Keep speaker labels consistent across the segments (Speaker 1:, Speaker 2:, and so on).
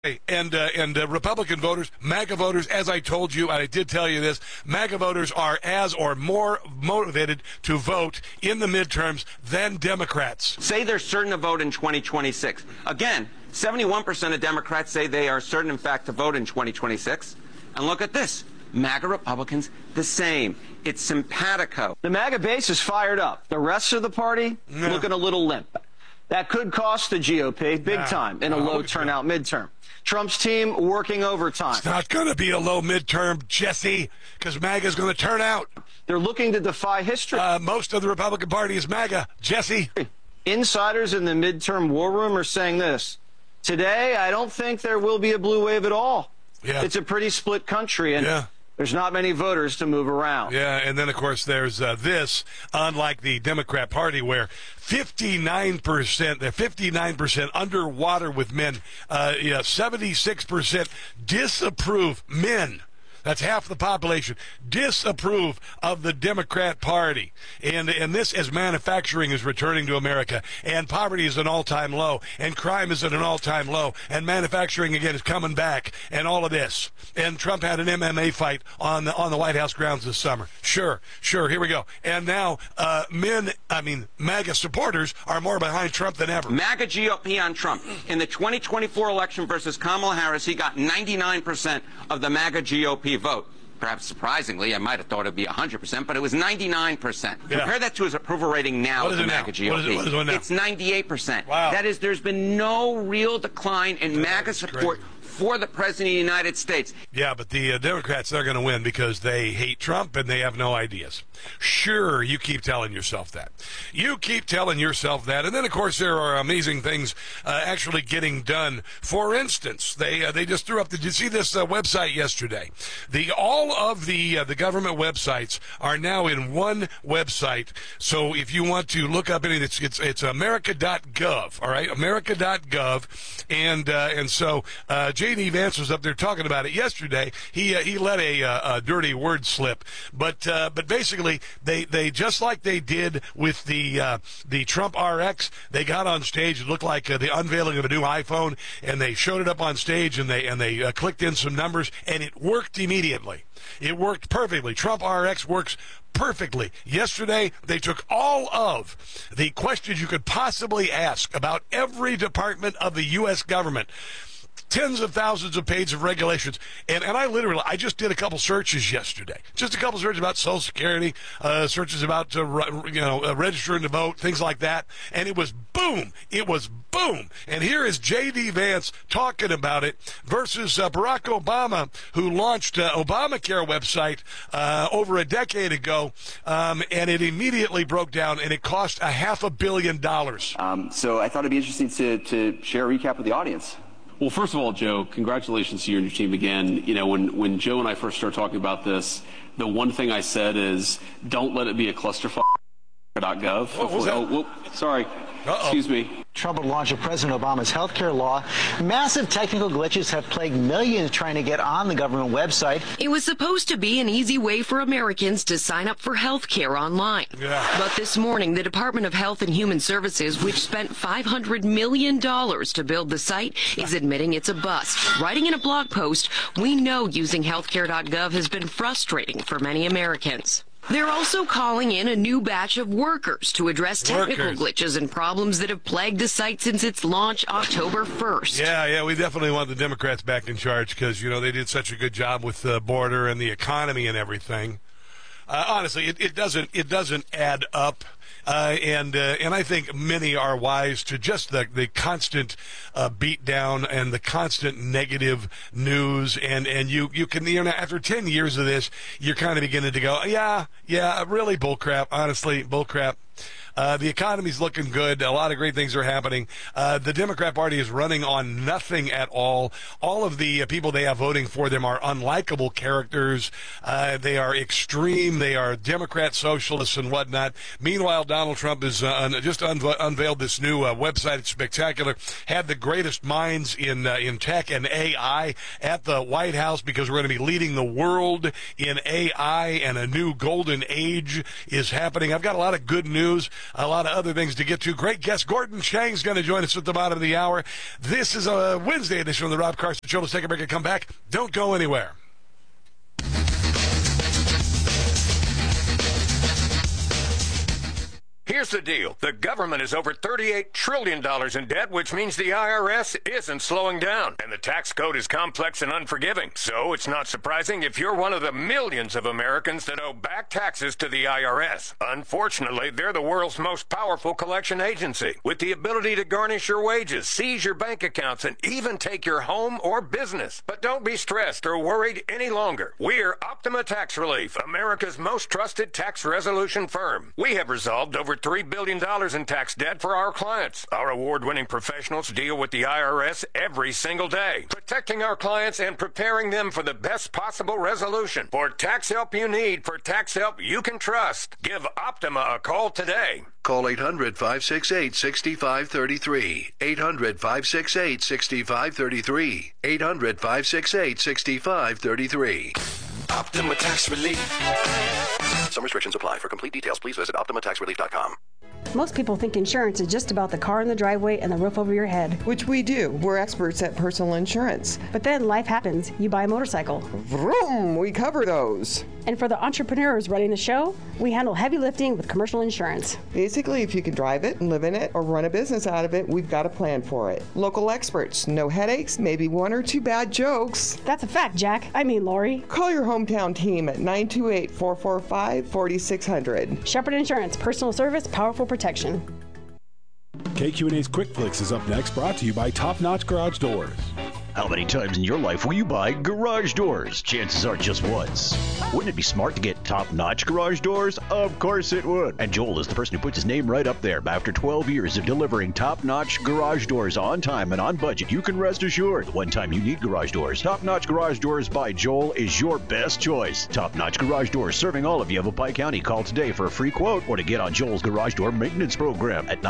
Speaker 1: And Republican voters, MAGA voters, as I told you, and I did tell you this, MAGA voters are as or more motivated to vote in the midterms than Democrats.
Speaker 2: Say they're certain to vote in 2026. Again, 71% of Democrats say they are certain, in fact, to vote in 2026. And look at this. MAGA Republicans, the same. It's simpatico.
Speaker 3: The MAGA base is fired up. The rest of the party looking a little limp. That could cost the GOP big time in a low turnout midterm. Trump's team working overtime.
Speaker 1: It's not going to be a low midterm, Jesse, because MAGA's going to turn out.
Speaker 3: They're looking to defy history.
Speaker 1: Most of the Republican Party is MAGA, Jesse.
Speaker 3: Insiders in the midterm war room are saying this. Today, I don't think there will be a blue wave at all.
Speaker 1: Yeah.
Speaker 3: It's a pretty split country, and there's not many voters to move around.
Speaker 1: Yeah, and then, of course, there's this, unlike the Democrat Party, where 59%, they're 59% underwater with men. 76% disapprove, men. That's half the population, disapprove of the Democrat Party. And this, as manufacturing is returning to America, and poverty is an all-time low, and crime is at an all-time low, and manufacturing, again, is coming back, and all of this. And Trump had an MMA fight on the White House grounds this summer. Sure, here we go. And now MAGA supporters are more behind Trump than ever.
Speaker 2: MAGA GOP on Trump. In the 2024 election versus Kamala Harris, he got 99% of the MAGA GOP vote. Perhaps surprisingly, I might have thought it would be 100%, but it was 99%.
Speaker 1: Yeah.
Speaker 2: Compare that to his approval rating now of the MAGA GOP.
Speaker 1: What is it now?
Speaker 2: It's 98%.
Speaker 1: Wow.
Speaker 2: That is, there's been no real decline in MAGA support for the President of the United States.
Speaker 1: Yeah, but the Democrats, they're going to win because they hate Trump and they have no ideas. Sure, you keep telling yourself that. You keep telling yourself that. And then, of course, there are amazing things actually getting done. For instance, they just threw up, did you see this website yesterday? All of the government websites are now in one website. So if you want to look up anything, it's America.gov, all right? America.gov. And so J.D. Vance was up there talking about it yesterday. He let a dirty word slip. But basically, they just like they did with the Trump RX, they got on stage. It looked like the unveiling of a new iPhone, and they showed it up on stage, and they clicked in some numbers, and it worked immediately. It worked perfectly. Trump RX works perfectly. Yesterday, they took all of the questions you could possibly ask about every department of the U.S. government. Tens of thousands of pages of regulations. And I just did a couple searches yesterday. Just a couple searches about Social Security, searches about, registering to vote, things like that. And it was boom. It was boom. And here is J.D. Vance talking about it versus Barack Obama, who launched Obamacare website over a decade ago. And it immediately broke down, and it cost $500 million.
Speaker 4: So I thought it'd be interesting to share a recap with the audience.
Speaker 5: Well, first of all, Joe, congratulations to you and your team again. You know, when Joe and I first started talking about this, the one thing I said is, don't let it be a clusterfuck. .gov.
Speaker 1: What was that?
Speaker 5: Sorry. Excuse me.
Speaker 6: Trump would launch President Obama's health care law. Massive technical glitches have plagued millions trying to get on the government website.
Speaker 7: It was supposed to be an easy way for Americans to sign up for health care online.
Speaker 1: Yeah.
Speaker 7: But this morning, the Department of Health and Human Services, which spent $500 million to build the site, is admitting it's a bust. Writing in a blog post, we know using healthcare.gov has been frustrating for many Americans. They're also calling in a new batch of workers to address technical glitches and problems that have plagued the site since its launch October 1st.
Speaker 1: Yeah, we definitely want the Democrats back in charge because, they did such a good job with the border and the economy and everything. Honestly, it doesn't add up. And I think many are wise to just the constant beat down and the constant negative news. And you can, after 10 years of this, you're kind of beginning to go, yeah, really bullcrap. Honestly, bullcrap. The economy's looking good. A lot of great things are happening. The Democrat Party is running on nothing at all. All of the people they have voting for them are unlikable characters. They are extreme. They are Democrat socialists and whatnot. Meanwhile, Donald Trump has just unveiled this new website. It's spectacular. Had the greatest minds in tech and AI at the White House because we're going to be leading the world in AI, and a new golden age is happening. I've got a lot of good news. news, a lot of other things to get to. Great guest Gordon Chang's going to join us at the bottom of the hour. This is a Wednesday edition of the Rob Carson Show. Let's take a break and come back. Don't go anywhere.
Speaker 8: Here's the deal. The government is over $38 trillion in debt, which means the IRS isn't slowing down. And the tax code is complex and unforgiving. So it's not surprising if you're one of the millions of Americans that owe back taxes to the IRS. Unfortunately, they're the world's most powerful collection agency, with the ability to garnish your wages, seize your bank accounts, and even take your home or business. But don't be stressed or worried any longer. We're Optima Tax Relief, America's most trusted tax resolution firm. We have resolved over $3 billion in tax debt for our clients. Our award-winning professionals deal with the IRS every single day, protecting our clients and preparing them for the best possible resolution. For tax help you need, for tax help you can trust, give Optima a call today.
Speaker 9: Call 800-568-6533. 800-568-6533. 800-568-6533.
Speaker 10: Optima Tax Relief.
Speaker 9: Some restrictions apply. For complete details, please visit OptimaTaxRelief.com.
Speaker 11: Most people think insurance is just about the car in the driveway and the roof over your head.
Speaker 12: Which we do. We're experts at personal insurance.
Speaker 11: But then life happens. You buy a motorcycle.
Speaker 12: Vroom! We cover those.
Speaker 11: And for the entrepreneurs running the show, we handle heavy lifting with commercial insurance.
Speaker 12: Basically, if you can drive it and live in it or run a business out of it, we've got a plan for it. Local experts, no headaches, maybe one or two bad jokes.
Speaker 11: That's a fact, Jack. I mean, Lori.
Speaker 12: Call your hometown team at 928-445-4600.
Speaker 11: Shepherd Insurance, personal service, powerful protection.
Speaker 13: KQ&A's Quick Flicks is up next, brought to you by Top Notch Garage Doors.
Speaker 14: How many times in your life will you buy garage doors? Chances are just once. Wouldn't it be smart to get top-notch garage doors? Of course it would. And Joel is the person who puts his name right up there. But after 12 years of delivering top-notch garage doors on time and on budget, you can rest assured the one time you need garage doors, Top-Notch Garage Doors by Joel is your best choice. Top-Notch Garage Doors serving all of Yavapai County. Call today for a free quote or to get on Joel's garage door maintenance program at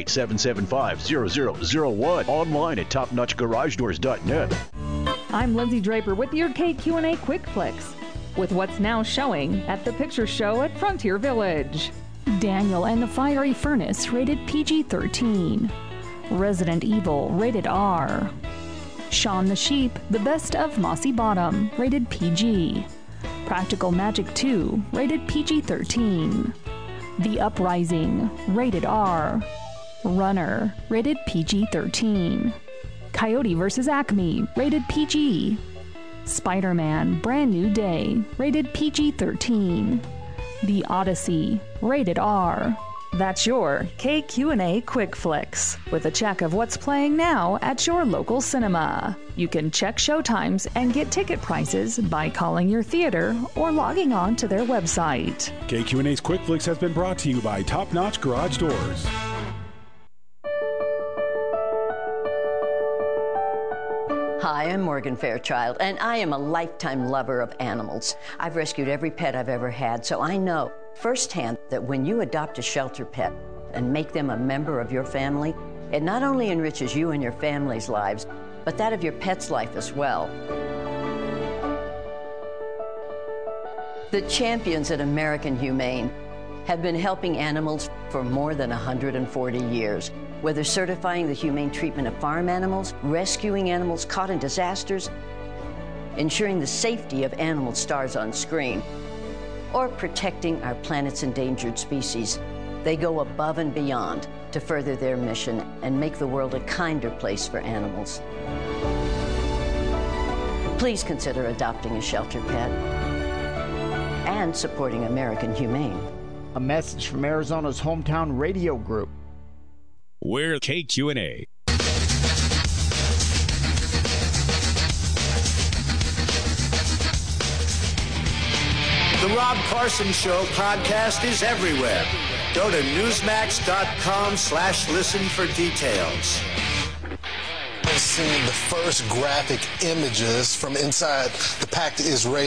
Speaker 14: 928-775-0001. Online at topnotchgaragedoors.net.
Speaker 15: I'm Lindsay Draper with your KQ&A Quick Flicks, with what's now showing at the Picture Show at Frontier Village.
Speaker 16: Daniel and the Fiery Furnace, rated PG-13. Resident Evil, rated R. Shaun the Sheep, The Best of Mossy Bottom, rated PG. Practical Magic 2, rated PG-13. The Uprising, rated R. Runner, rated PG-13. Coyote vs. Acme, rated PG. Spider-Man, Brand New Day, rated PG-13. The Odyssey, rated R.
Speaker 15: That's your KQ&A Quick Flicks, with a check of what's playing now at your local cinema. You can check showtimes and get ticket prices by calling your theater or logging on to their website.
Speaker 13: KQ&A's Quick Flicks has been brought to you by Top Notch Garage Doors.
Speaker 17: Hi, I'm Morgan Fairchild, and I am a lifetime lover of animals. I've rescued every pet I've ever had, so I know firsthand that when you adopt a shelter pet and make them a member of your family, it not only enriches you and your family's lives, but that of your pet's life as well. The champions at American Humane have been helping animals for more than 140 years. Whether certifying the humane treatment of farm animals, rescuing animals caught in disasters, ensuring the safety of animal stars on screen, or protecting our planet's endangered species, they go above and beyond to further their mission and make the world a kinder place for animals. Please consider adopting a shelter pet and supporting American Humane.
Speaker 18: A message from Arizona's hometown radio group.
Speaker 19: We're KQ&A.
Speaker 10: The Rob Carson Show podcast is everywhere. Go to Newsmax.com/listen for details.
Speaker 20: I've seen the first graphic images from inside the packed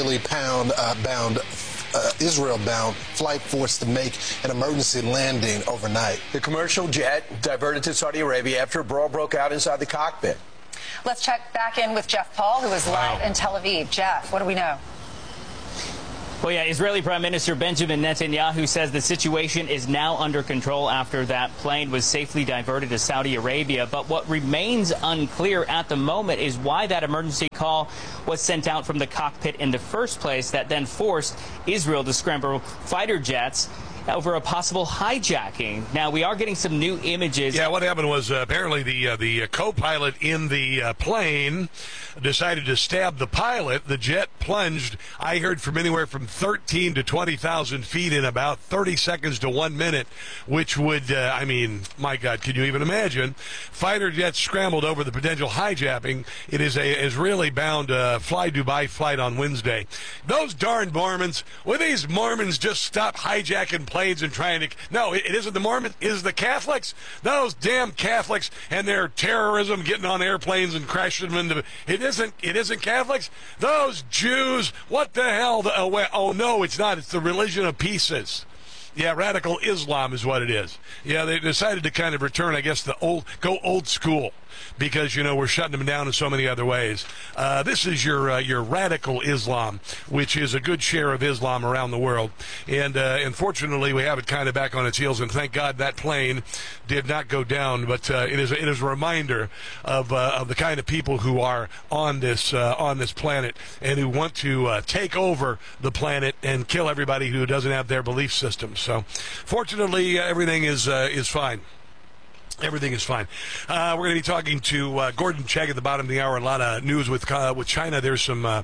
Speaker 20: Israel-bound flight forced to make an emergency landing overnight.
Speaker 21: The commercial jet diverted to Saudi Arabia after a brawl broke out inside the cockpit.
Speaker 22: Let's check back in with Jeff Paul, who is live in Tel Aviv. Jeff, what do we know?
Speaker 3: Well, yeah, Israeli Prime Minister Benjamin Netanyahu says the situation is now under control after that plane was safely diverted to Saudi Arabia. But what remains unclear at the moment is why that emergency call was sent out from the cockpit in the first place that then forced Israel to scramble fighter jets over a possible hijacking. Now, we are getting some new images.
Speaker 1: Yeah, what happened was apparently the co-pilot in the plane decided to stab the pilot. The jet plunged, I heard, from anywhere from 13 to 20,000 feet in about 30 seconds to 1 minute, which would, I mean, my God, can you even imagine? Fighter jets scrambled over the potential hijacking. It is a Israeli-bound Fly Dubai flight on Wednesday. Those darn Mormons, will these Mormons just stop hijacking planes and trying to... No, it isn't the Mormons, it is the Catholics. Those damn Catholics and their terrorism, getting on airplanes and crashing them into... It isn't Catholics. Those Jews, what the hell? Oh, no, it's not. It's the religion of pieces. Yeah, radical Islam is what it is. Yeah, they decided to kind of return, I guess, go old school, because, you know, we're shutting them down in so many other ways. This is your radical Islam, which is a good share of Islam around the world. And unfortunately, we have it kind of back on its heels, and thank God that plane did not go down. But it is a reminder of the kind of people who are on this planet and who want to take over the planet and kill everybody who doesn't have their belief system. So fortunately, everything is fine. Everything is fine. We're going to be talking to Gordon Chegg at the bottom of the hour. A lot of news with China. There's some.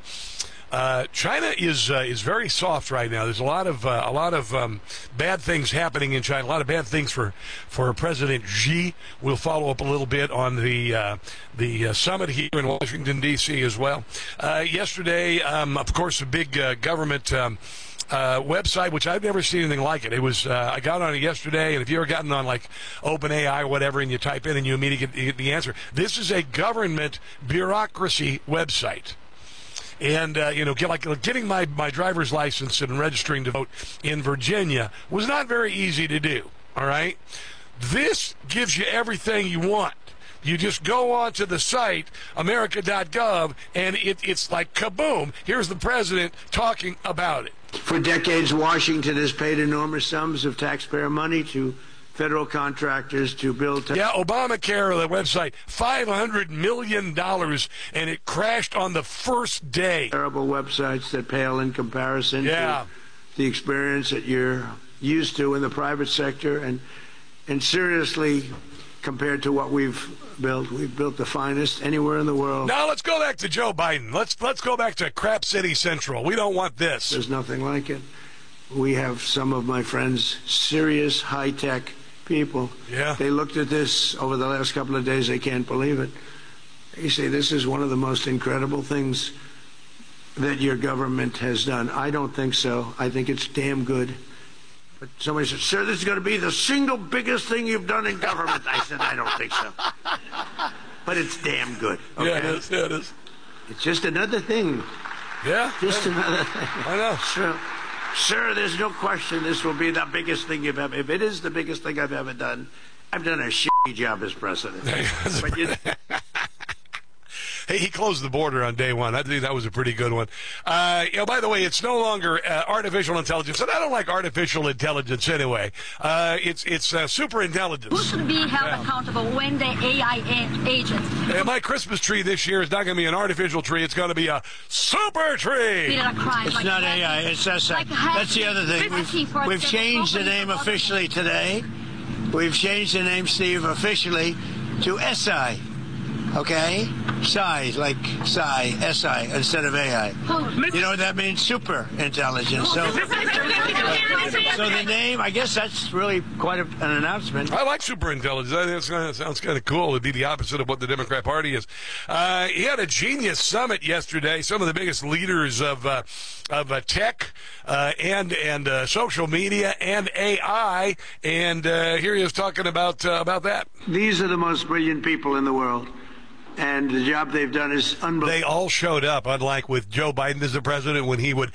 Speaker 1: China is very soft right now. There's a lot of bad things happening in China. A lot of bad things for President Xi. We'll follow up a little bit on the summit here in Washington D.C. as well. Yesterday, of course, a big government. Website, which I've never seen anything like it. It was I got on it yesterday, and if you ever gotten on like OpenAI or whatever, and you type in and you immediately get the answer, this is a government bureaucracy website. And getting my driver's license and registering to vote in Virginia was not very easy to do. All right, this gives you everything you want. You just go onto the site, America.gov, and it's like kaboom. Here's the president talking about it.
Speaker 22: For decades, Washington has paid enormous sums of taxpayer money to federal contractors to build...
Speaker 1: Yeah, Obamacare, the website, $500 million, and it crashed on the first day.
Speaker 22: Terrible websites that pale in comparison to the experience that you're used to in the private sector, and seriously, compared to what we've built the finest anywhere in the world.
Speaker 1: Now let's go back to Joe Biden. Let's go back to Crap City Central. We don't want this.
Speaker 22: There's nothing like it. We have some of my friends, serious high-tech people.
Speaker 1: Yeah.
Speaker 22: They looked at this over the last couple of days. They can't believe it. They say this is one of the most incredible things that your government has done. I don't think so. I think it's damn good. But somebody said, sir, this is going to be the single biggest thing you've done in government. I said, I don't think so. But it's damn good. Okay?
Speaker 1: Yeah, it is. Yeah, it is.
Speaker 22: It's just another thing.
Speaker 1: Yeah.
Speaker 22: Just another thing.
Speaker 1: I know.
Speaker 22: Sir, there's no question this will be the biggest thing you've ever... If it is the biggest thing I've ever done, I've done a shitty job as president.
Speaker 1: Hey, he closed the border on day one. I think that was a pretty good one. By the way, it's no longer artificial intelligence, and I don't like artificial intelligence anyway. It's super intelligence.
Speaker 23: Who's going to be held accountable when the AI agents?
Speaker 1: My Christmas tree this year is not going to be an artificial tree. It's going to be a super tree.
Speaker 22: It's not AI. It's SI. That's the other thing. We've changed the name officially today. We've changed the name, Steve, officially to SI. Okay? Psi, like Psi, SI, instead of AI. You know what that means? Super intelligence. So the name, I guess that's really quite an announcement.
Speaker 1: I like super intelligence. I think it sounds kind of cool. It'd be the opposite of what the Democrat Party is. He had a genius summit yesterday. Some of the biggest leaders of tech and social media and AI. And here he is talking about that.
Speaker 22: These are the most brilliant people in the world. And the job they've done is unbelievable.
Speaker 1: They all showed up, unlike with Joe Biden as the president, when he would,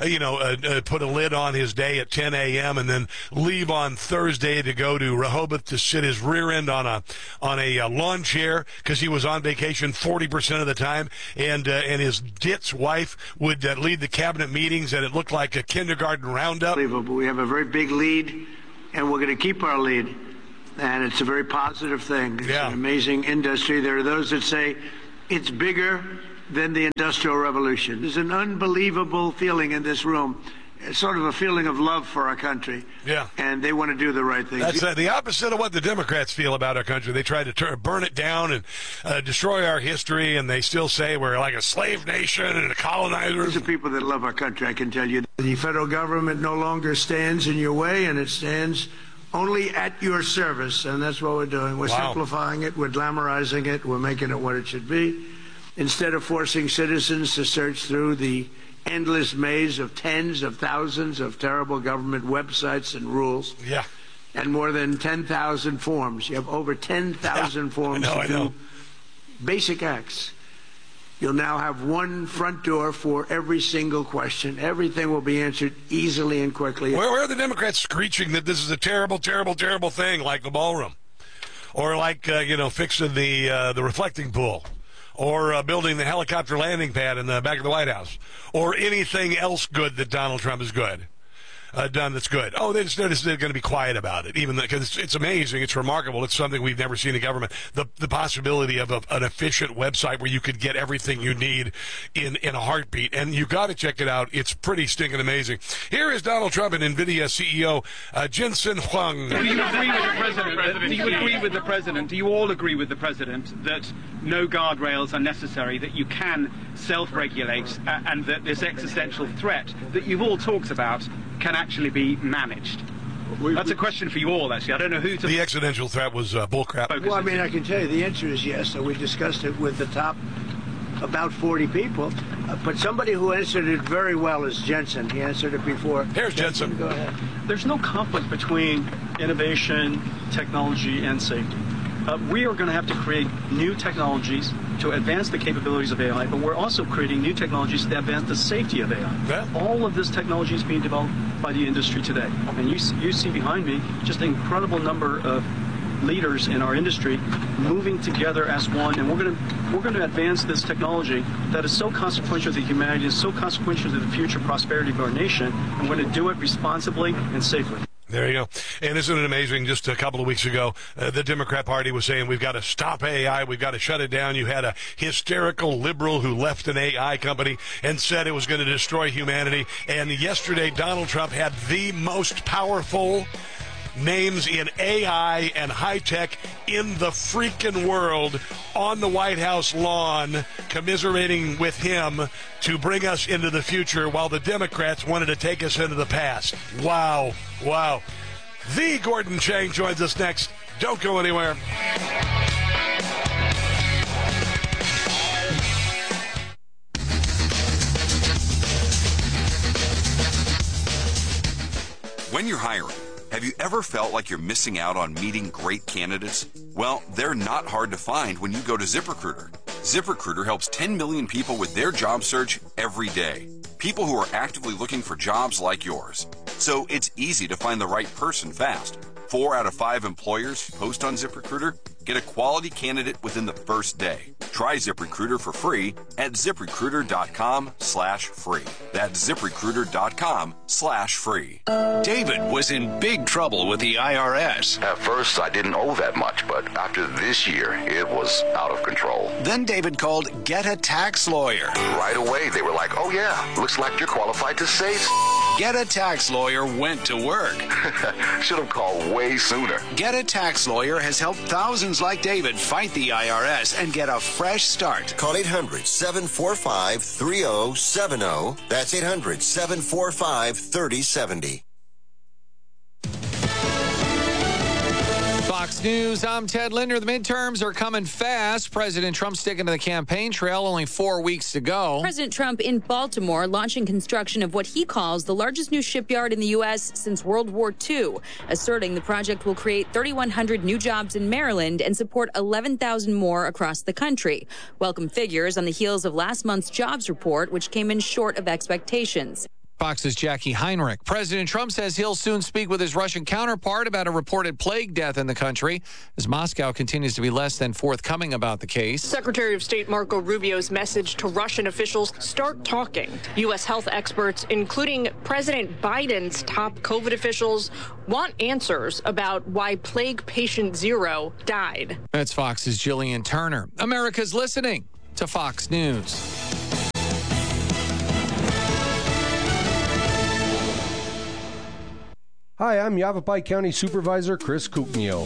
Speaker 1: put a lid on his day at 10 a.m. and then leave on Thursday to go to Rehoboth to sit his rear end on a lawn chair because he was on vacation 40% of the time, and his ditz wife would lead the cabinet meetings, and it looked like a kindergarten roundup.
Speaker 22: Unbelievable. We have a very big lead, and we're going to keep our lead. And it's a very positive thing. It's an amazing industry. There are those that say it's bigger than the Industrial Revolution. There's an unbelievable feeling in this room. It's sort of a feeling of love for our country.
Speaker 1: Yeah.
Speaker 22: And they want to do the right thing.
Speaker 1: That's the opposite of what the Democrats feel about our country. They try to burn it down and destroy our history, and they still say we're like a slave nation and a colonizer.
Speaker 22: These are people that love our country, I can tell you. The federal government no longer stands in your way, and it stands only at your service, and that's what we're doing. We're simplifying it, we're glamorizing it, we're making it what it should be. Instead of forcing citizens to search through the endless maze of tens of thousands of terrible government websites and rules.
Speaker 1: Yeah.
Speaker 22: And more than 10,000 forms. You have over 10,000 forms to do basic acts. You'll now have one front door for every single question. Everything will be answered easily and quickly.
Speaker 1: Where are the Democrats screeching that this is a terrible, terrible, terrible thing, like the ballroom? Or like, fixing the reflecting pool? Or building the helicopter landing pad in the back of the White House? Or anything else good that Donald Trump has done that's good. Oh, they're just going to be quiet about it, even because it's amazing. It's remarkable. It's something we've never seen in government. The possibility of an efficient website where you could get everything you need in a heartbeat. And you got to check it out. It's pretty stinking amazing. Here is Donald Trump and NVIDIA CEO Jensen Huang.
Speaker 2: Do you agree with the president? Do you agree with the president? Do you all agree with the president that no guardrails are necessary, that you can self-regulate, and that this existential threat that you've all talked about can actually be managed? That's a question for you all, actually. I don't know who to...
Speaker 1: The existential threat was bullcrap.
Speaker 22: Well, I mean, I can tell you the answer is yes. So we discussed it with the top about 40 people. But somebody who answered it very well is Jensen. He answered it before.
Speaker 1: Here's Jensen.
Speaker 22: Go ahead.
Speaker 4: There's no conflict between innovation, technology, and safety. We are going to have to create new technologies to advance the capabilities of AI, but we're also creating new technologies to advance the safety of AI.
Speaker 1: Yeah.
Speaker 4: All of this technology is being developed by the industry today. And you see behind me just an incredible number of leaders in our industry moving together as one, and we're going to advance this technology that is so consequential to humanity, is so consequential to the future prosperity of our nation, and we're going to do it responsibly and safely.
Speaker 1: There you go. And isn't it amazing? Just a couple of weeks ago, the Democrat Party was saying we've got to stop AI, we've got to shut it down. You had a hysterical liberal who left an AI company and said it was going to destroy humanity. And yesterday, Donald Trump had the most powerful names in AI and high-tech in the freaking world on the White House lawn, commiserating with him to bring us into the future while the Democrats wanted to take us into the past. Wow. Wow. The Gordon Chang joins us next. Don't go anywhere.
Speaker 5: When you're hiring, have you ever felt like you're missing out on meeting great candidates? Well, they're not hard to find when you go to ZipRecruiter. ZipRecruiter helps 10 million people with their job search every day. People who are actively looking for jobs like yours. So it's easy to find the right person fast. 4 out of 5 employers who post on ZipRecruiter get a quality candidate within the first day. Try ZipRecruiter for free at ZipRecruiter.com/free. That's ZipRecruiter.com/free.
Speaker 19: David was in big trouble with the IRS.
Speaker 24: At first, I didn't owe that much, but after this year, it was out of control.
Speaker 19: Then David called Get a Tax Lawyer.
Speaker 24: Right away, they were like, oh yeah, looks like you're qualified to say
Speaker 19: Get a Tax Lawyer went to work.
Speaker 24: Should have called way sooner.
Speaker 19: Get a Tax Lawyer has helped thousands like David fight the IRS and get a fresh start.
Speaker 25: Call 800-745-3070. That's 800-745-3070.
Speaker 6: Fox News, I'm Ted Linder. The midterms are coming fast. President Trump sticking to the campaign trail, only 4 weeks to go.
Speaker 7: President Trump in Baltimore launching construction of what he calls the largest new shipyard in the U.S. since World War II, asserting the project will create 3,100 new jobs in Maryland and support 11,000 more across the country. Welcome figures on the heels of last month's jobs report, which came in short of expectations.
Speaker 6: Fox's Jackie Heinrich. President Trump says he'll soon speak with his Russian counterpart about a reported plague death in the country, as Moscow continues to be less than forthcoming about the case.
Speaker 8: Secretary of State Marco Rubio's message to Russian officials: start talking. U.S. health experts, including President Biden's top COVID officials, want answers about why plague patient zero died.
Speaker 6: That's Fox's Jillian Turner. America's listening to Fox News.
Speaker 9: Hi, I'm Yavapai County Supervisor Chris Kuknio.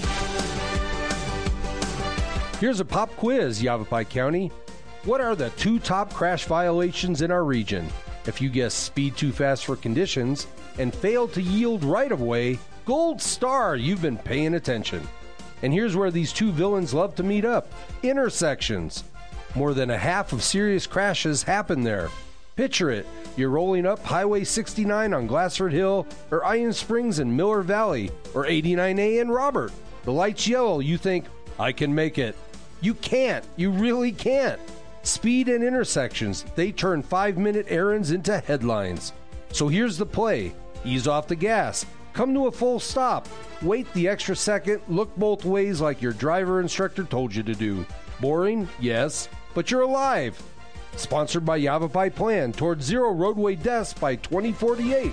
Speaker 9: Here's a pop quiz, Yavapai County. What are the 2 top crash violations in our region? If you guess speed too fast for conditions and fail to yield right-of-way, gold star, you've been paying attention. And here's where these 2 villains love to meet up: intersections. More than a half of serious crashes happen there. Picture it. You're rolling up Highway 69 on Glassford Hill, or Iron Springs in Miller Valley, or 89A in Robert. The light's yellow. You think, I can make it. You can't. You really can't. Speed and intersections, they turn 5-minute errands into headlines. So here's the play. Ease off the gas. Come to a full stop. Wait the extra second. Look both ways like your driver instructor told you to do. Boring? Yes. But you're alive. Sponsored by Yavapai Plan towards zero roadway deaths by 2048.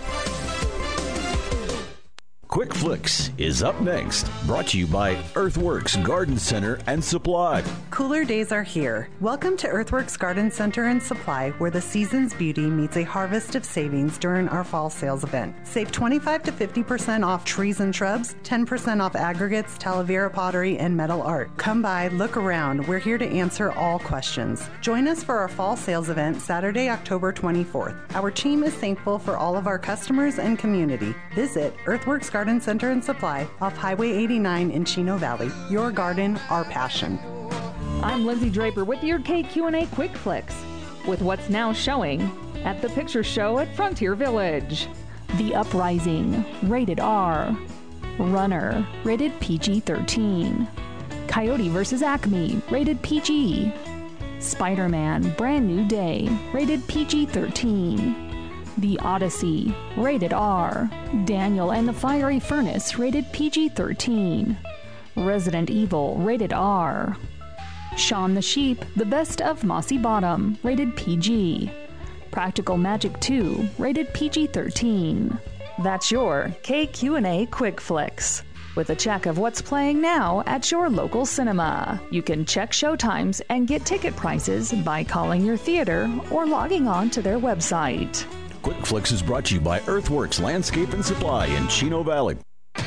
Speaker 14: Quick Flicks is up next, brought to you by Earthworks Garden Center and Supply.
Speaker 12: Cooler days are here. Welcome to Earthworks Garden Center and Supply, where the season's beauty meets a harvest of savings during our fall sales event. Save 25 to 50% off trees and shrubs, 10% off aggregates, Talavera pottery, and metal art. Come by, look around. We're here to answer all questions. Join us for our fall sales event Saturday, October 24th. Our team is thankful for all of our customers and community. Visit Earthworks Garden Center and Supply off Highway 89 in Chino Valley. Your garden, our passion.
Speaker 16: I'm Lindsay Draper with your KQNA Quick Flicks, with what's now showing at the Picture Show at Frontier Village. The Uprising, rated R. Runner, rated PG-13. Coyote vs. Acme, rated PG. Spider-Man, Brand New Day, rated PG-13. The Odyssey, rated R. Daniel and the Fiery Furnace, rated PG-13. Resident Evil, rated R. Shaun the Sheep, The Best of Mossy Bottom, rated PG. Practical Magic 2, rated PG-13. That's your KQNA Quick Flicks, with a check of what's playing now at your local cinema. You can check showtimes and get ticket prices by calling your theater or logging on to their website.
Speaker 14: Quick Flicks is brought to you by Earthworks Landscape and Supply in Chino Valley.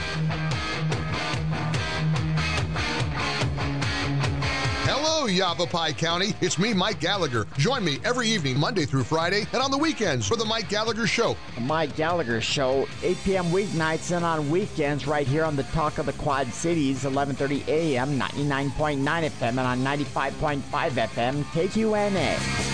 Speaker 26: Hello, Yavapai County. It's me, Mike Gallagher. Join me every evening, Monday through Friday, and on the weekends for The Mike Gallagher Show.
Speaker 18: The Mike Gallagher Show, 8 p.m. weeknights and on weekends right here on the Talk of the Quad Cities, 11:30 a.m., 99.9 FM, and on 95.5 FM, KQNA.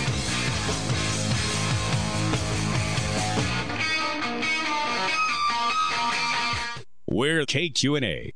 Speaker 27: We're KQNA.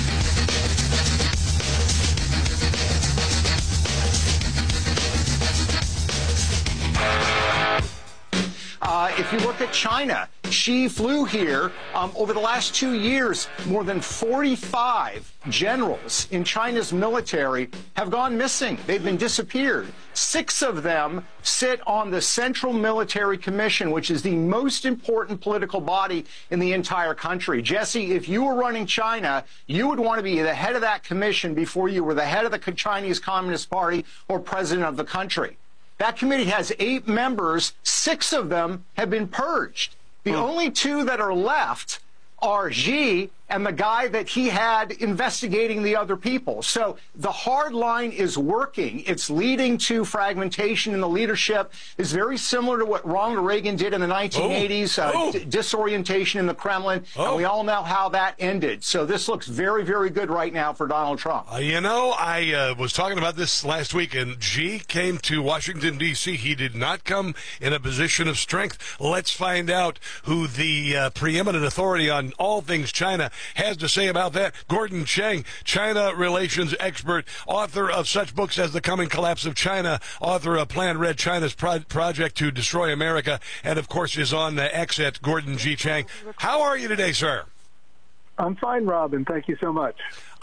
Speaker 28: If you look at China, Xi flew here. Over the last 2 years, more than 45 generals in China's military have gone missing. They've been disappeared. 6 of them sit on the Central Military Commission, which is the most important political body in the entire country. Jesse, if you were running China, you would want to be the head of that commission before you were the head of the Chinese Communist Party or president of the country. That committee has 8 members. 6 of them have been purged. The only 2 that are left are Xi and the guy that he had investigating the other people. So the hard line is working. It's leading to fragmentation in the leadership. It's very similar to what Ronald Reagan did in the 1980s, disorientation in the Kremlin, and we all know how that ended. So this looks very, very good right now for Donald Trump.
Speaker 1: You know, I was talking about this last week, and Xi came to Washington, D.C. He did not come in a position of strength. Let's find out who the preeminent authority on all things China has to say about that. Gordon Chang, China relations expert, author of such books as The Coming Collapse of China, author of Plan Red, China's project to destroy America, and of course is on X at Gordon G. Chang. How are you today, sir?
Speaker 3: I'm fine, Robin. Thank you so much.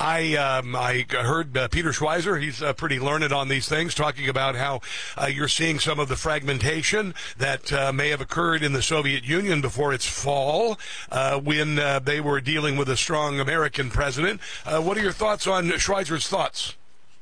Speaker 1: I heard Peter Schweizer, he's pretty learned on these things, talking about how you're seeing some of the fragmentation that may have occurred in the Soviet Union before its fall when they were dealing with a strong American president. What are your thoughts on Schweizer's thoughts?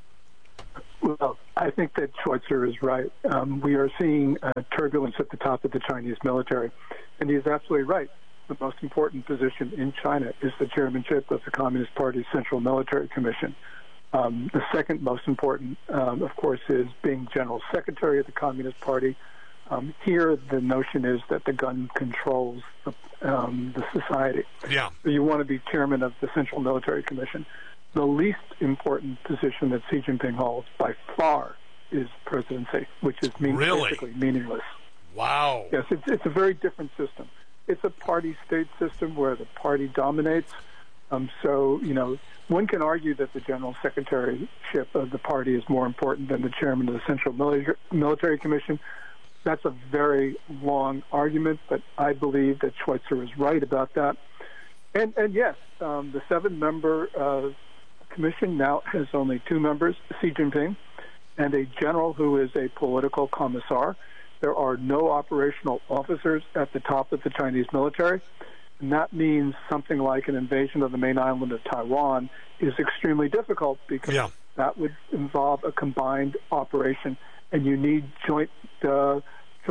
Speaker 3: Well, I think that Schweitzer is right. We are seeing turbulence at the top of the Chinese military, and he's absolutely right. The most important position in China is the chairmanship of the Communist Party's Central Military Commission. The second most important, of course, is being General Secretary of the Communist Party. Here, the notion is that the gun controls the society.
Speaker 1: Yeah.
Speaker 3: So you want to be chairman of the Central Military Commission. The least important position that Xi Jinping holds by far is presidency, which is basically meaningless.
Speaker 1: Wow.
Speaker 3: Yes, it's a very different system. It's a party-state system where the party dominates. So, you know, one can argue that the general secretaryship of the party is more important than the chairman of the Central Military Commission. That's a very long argument, but I believe that Schweitzer is right about that. And yes, the seven-member commission now has only two members, Xi Jinping, and a general who is a political commissar. There are no operational officers at the top of the Chinese military, and that means something like an invasion of the main island of Taiwan is extremely difficult because that would involve a combined operation, and you need jointness.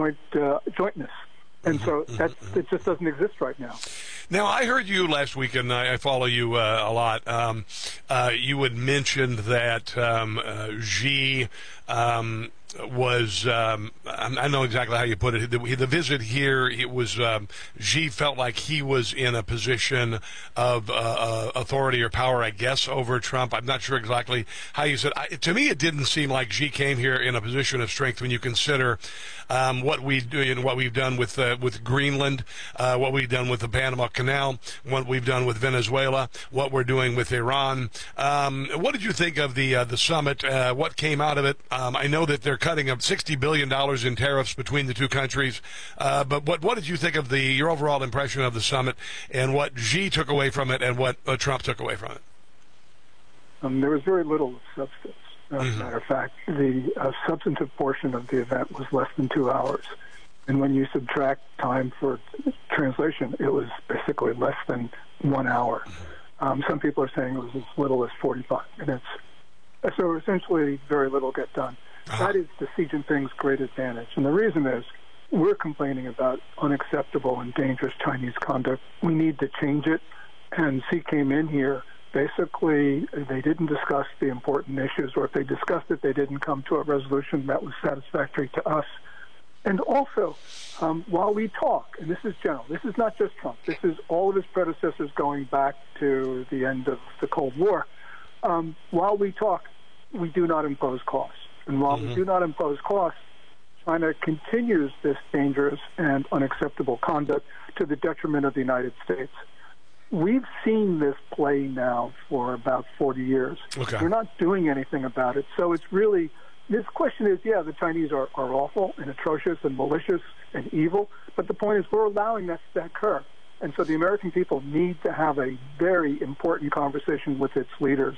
Speaker 3: And so it just doesn't exist right now.
Speaker 1: Now, I heard you last week, and I follow you a lot. You had mentioned that Xi was, I know exactly how you put it, the visit here, it was, Xi felt like he was in a position of authority or power, I guess, over Trump. I'm not sure exactly how you said. To me, it didn't seem like Xi came here in a position of strength when you consider what we do and what we've done with Greenland, what we've done with the Panama Canal, what we've done with Venezuela, what we're doing with Iran. What did you think of the summit? What came out of it? I know that they're cutting up $60 billion in tariffs between the two countries. But what did you think of your overall impression of the summit and what Xi took away from it and what Trump took away from it?
Speaker 3: There was very little substance. As a matter of fact, the substantive portion of the event was less than 2 hours. And when you subtract time for translation, it was basically less than 1 hour. Some people are saying it was as little as 45 minutes. So essentially, very little got done. That is to Xi Jinping's great advantage. And the reason is we're complaining about unacceptable and dangerous Chinese conduct. We need to change it. And Xi came in here. Basically, they didn't discuss the important issues, or if they discussed it, they didn't come to a resolution that was satisfactory to us. And also, while we talk, and this is general, this is not just Trump, this is all of his predecessors going back to the end of the Cold War. While we talk, we do not impose costs. And while we do not impose costs, China continues this dangerous and unacceptable conduct to the detriment of the United States. We've seen this play now for about 40 years.
Speaker 1: Okay.
Speaker 3: We're not doing anything about it. So it's really, this question is, yeah, the Chinese are awful and atrocious and malicious and evil, but the point is we're allowing that to occur. And so the American people need to have a very important conversation with its leaders.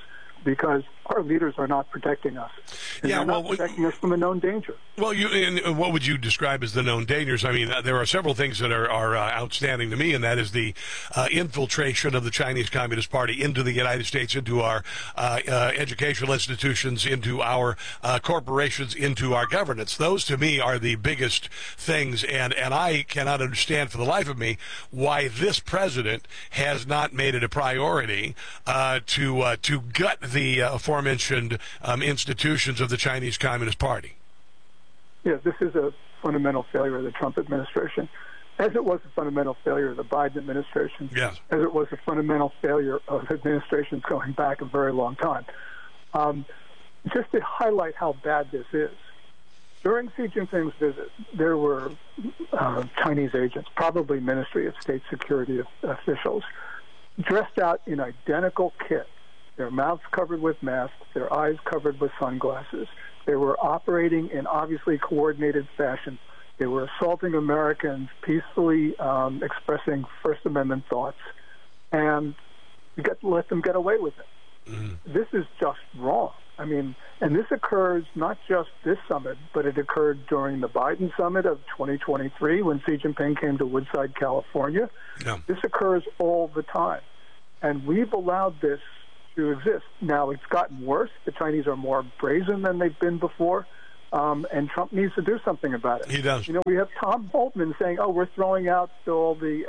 Speaker 3: because our leaders are not protecting us. And they're not protecting us from a known danger.
Speaker 1: Well, and what would you describe as the known dangers? I mean, there are several things that are outstanding to me, and that is the infiltration of the Chinese Communist Party into the United States, into our educational institutions, into our corporations, into our governance. Those, to me, are the biggest things, and I cannot understand for the life of me why this president has not made it a priority to gut the aforementioned institutions of the Chinese Communist Party.
Speaker 3: Yeah, this is a fundamental failure of the Trump administration, as it was a fundamental failure of the Biden administration,
Speaker 1: yes,
Speaker 3: as it was a fundamental failure of administrations going back a very long time. Just to highlight how bad this is, during Xi Jinping's visit, there were Chinese agents, probably Ministry of State Security officials, dressed out in identical kit, their mouths covered with masks, their eyes covered with sunglasses. They were operating in obviously coordinated fashion. They were assaulting Americans, peacefully expressing First Amendment thoughts, and you got to let them get away with it. Mm-hmm. This is just wrong. I mean, and this occurs not just this summit, but it occurred during the Biden summit of 2023 when Xi Jinping came to Woodside, California.
Speaker 1: Yeah.
Speaker 3: This occurs all the time. And we've allowed this to exist. Now, it's gotten worse. The Chinese are more brazen than they've been before, and Trump needs to do something about it.
Speaker 1: He does.
Speaker 3: You know, we have Tom Holdman saying, "Oh, we're throwing out all the,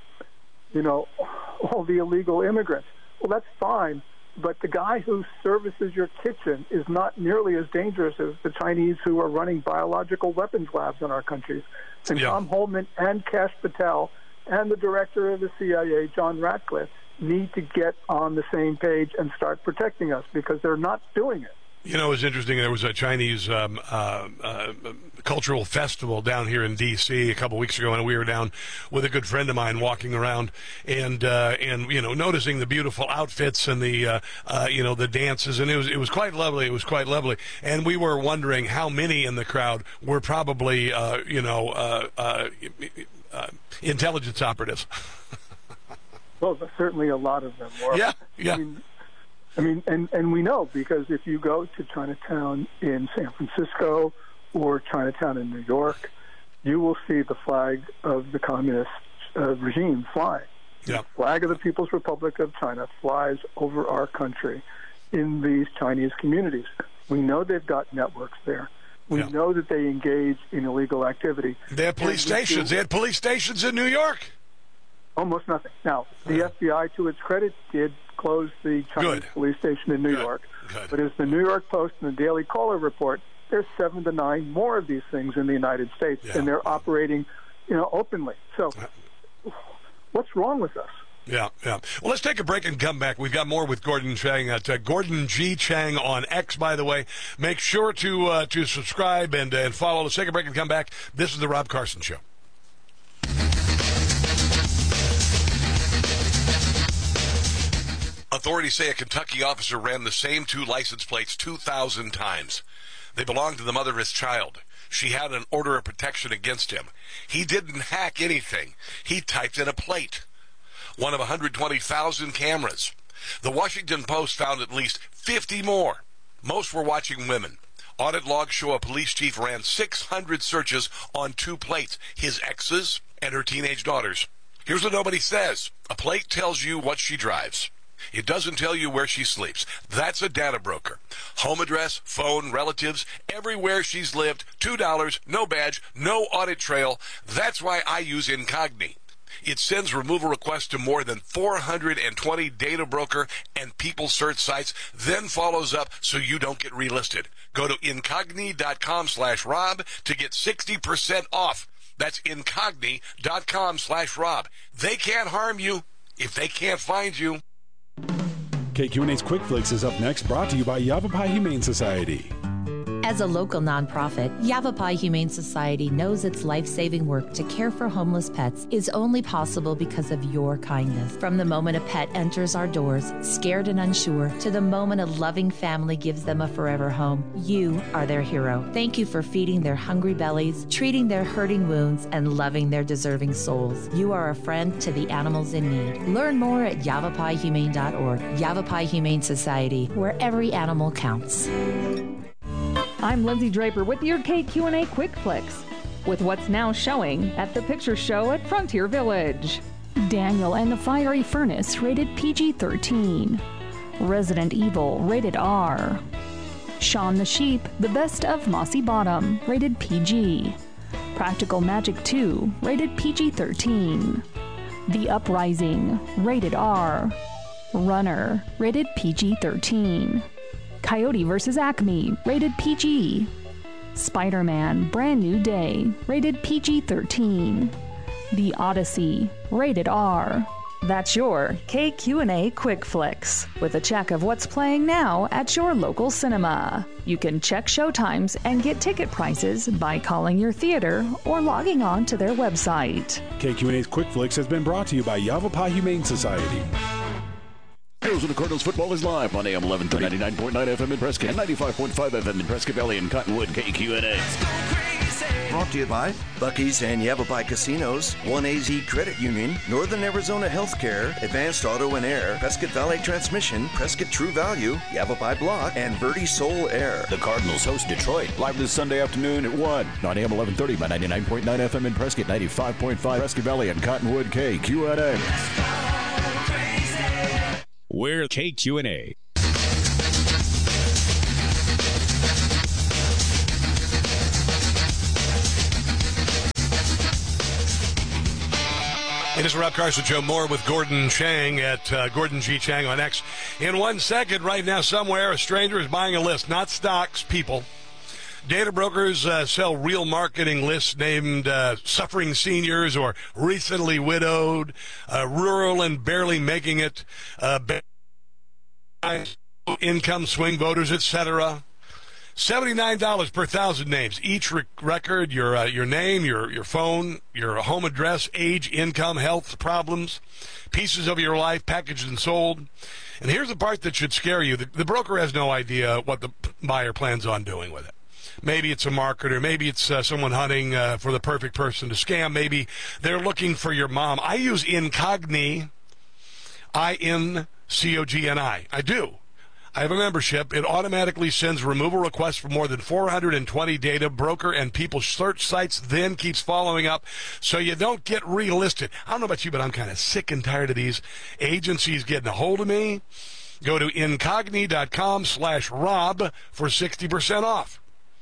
Speaker 3: all the illegal immigrants." Well, that's fine, but the guy who services your kitchen is not nearly as dangerous as the Chinese who are running biological weapons labs in our countries. And yeah. Tom Holdman and Kash Patel and the director of the CIA, John Ratcliffe, need to get on the same page and start protecting us because they're not doing it.
Speaker 1: You know, it was interesting. There was a Chinese cultural festival down here in D.C. a couple weeks ago, and we were down with a good friend of mine walking around and you know, noticing the beautiful outfits and the the dances, and it was quite lovely. It was quite lovely, and we were wondering how many in the crowd were probably intelligence operatives.
Speaker 3: Well, certainly a lot of them were.
Speaker 1: Yeah.
Speaker 3: I mean, and we know because if you go to Chinatown in San Francisco or Chinatown in New York, you will see the flag of the communist regime flying.
Speaker 1: Yeah.
Speaker 3: The flag of the People's Republic of China flies over our country in these Chinese communities. We know they've got networks there. We know that they engage in illegal activity.
Speaker 1: They have police stations. They had police stations in New York.
Speaker 3: Almost nothing. Now, the FBI, to its credit, did close the Chinese police station in New York.
Speaker 1: Good.
Speaker 3: But as the New York Post and the Daily Caller report, there's 7 to 9 more of these things in the United States, and they're operating, openly. So, what's wrong with us?
Speaker 1: Yeah. Well, let's take a break and come back. We've got more with Gordon Chang at Gordon G. Chang on X, by the way. Make sure to subscribe and follow. Let's take a break and come back. This is The Rob Carson Show. Authorities say a Kentucky officer ran the same 2 license plates 2,000 times. They belonged to the mother of his child. She had an order of protection against him. He didn't hack anything. He typed in a plate. One of 120,000 cameras. The Washington Post found at least 50 more. Most were watching women. Audit logs show a police chief ran 600 searches on 2 plates, his ex's and her teenage daughters. Here's what nobody says. A plate tells you what she drives. It doesn't tell you where she sleeps. That's a data broker. Home address, phone, relatives, everywhere she's lived, $2, no badge, no audit trail. That's why I use Incogni. It sends removal requests to more than 420 data broker and people search sites, then follows up so you don't get relisted. Go to Incogni.com/Rob to get 60% off. That's Incogni.com/Rob. They can't harm you if they can't find you.
Speaker 10: KQNA's Quick Flicks is up next, brought to you by Yavapai Humane Society. As a local nonprofit, Yavapai Humane Society knows its life-saving work to care for homeless pets is only possible because of your kindness. From the moment a pet enters our doors, scared and unsure, to the moment a loving family gives them a forever home, you are their hero. Thank you for feeding their hungry bellies, treating their hurting wounds, and loving their deserving souls. You are a friend to the animals in need. Learn more at yavapaihumane.org. Yavapai Humane Society, where every animal counts.
Speaker 16: I'm Lindsay Draper with your KQNA Quick Flicks, with what's now showing at the Picture Show at Frontier Village. Daniel and the Fiery Furnace, rated PG-13. Resident Evil, rated R. Shaun the Sheep, The Best of Mossy Bottom, rated PG. Practical Magic 2, rated PG-13. The Uprising, rated R. Runner, rated PG-13. Coyote vs. Acme, rated PG. Spider-Man, Brand New Day, rated PG-13. The Odyssey, rated R. That's your KQNA Quick Flicks, with a check of what's playing now at your local cinema. You can check showtimes and get ticket prices by calling your theater or logging on to their website.
Speaker 11: KQNA's Quick Flicks has been brought to you by Yavapai Humane Society.
Speaker 14: Arizona Cardinals football is live on AM 1130, 99.9 FM in Prescott, and 95.5 FM in Prescott Valley and Cottonwood. KQNA.
Speaker 25: Brought to you by Buc-ee's and Yavapai Casinos, 1AZ Credit Union, Northern Arizona Healthcare, Advanced Auto and Air, Prescott Valley Transmission, Prescott True Value, Yavapai Block, and Verde Soul Air.
Speaker 14: The Cardinals host Detroit live this Sunday afternoon at 1 on AM 1130 by 99.9 FM in Prescott, 95.5 Prescott Valley and Cottonwood. KQNA.
Speaker 27: We're KQNA.
Speaker 1: It is Rob Carson, Joe Moore with Gordon Chang at Gordon G. Chang on X. In 1 second, right now, somewhere, a stranger is buying a list, not stocks, people. Data brokers sell real marketing lists named suffering seniors or recently widowed, rural and barely making it, income swing voters, etc. $79 per 1,000 names. Each record, your name, your phone, your home address, age, income, health problems, pieces of your life packaged and sold. And here's the part that should scare you. The broker has no idea what the buyer plans on doing with it. Maybe it's a marketer. Maybe it's someone hunting for the perfect person to scam. Maybe they're looking for your mom. I use Incogni, INCOGNI. I do. I have a membership. It automatically sends removal requests for more than 420 data broker and people search sites, then keeps following up so you don't get relisted. I don't know about you, but I'm kind of sick and tired of these agencies getting a hold of me. Go to incogni.com/Rob for 60% off.